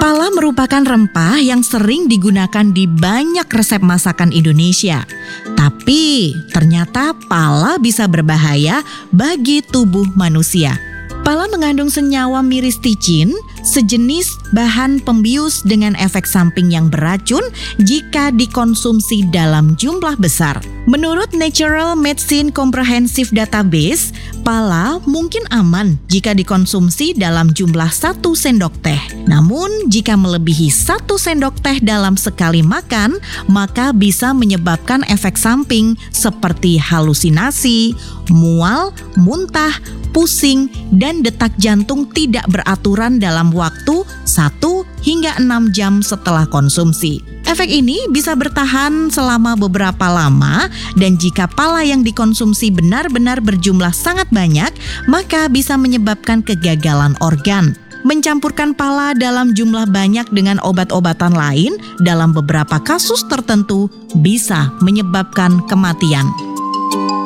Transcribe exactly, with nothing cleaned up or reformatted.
Pala merupakan rempah yang sering digunakan di banyak resep masakan Indonesia. Tapi ternyata pala bisa berbahaya bagi tubuh manusia. Pala mengandung senyawa miristicin, sejenis bahan pembius dengan efek samping yang beracun jika dikonsumsi dalam jumlah besar. Menurut Natural Medicine Comprehensive Database, pala mungkin aman jika dikonsumsi dalam jumlah satu sendok teh. Namun, jika melebihi satu sendok teh dalam sekali makan, maka bisa menyebabkan efek samping seperti halusinasi, mual, muntah, pusing, dan detak jantung tidak beraturan dalam waktu satu hingga enam jam setelah konsumsi. Efek ini bisa bertahan selama beberapa lama, dan jika pala yang dikonsumsi benar-benar berjumlah sangat banyak, maka bisa menyebabkan kegagalan organ. Mencampurkan pala dalam jumlah banyak dengan obat-obatan lain dalam beberapa kasus tertentu bisa menyebabkan kematian.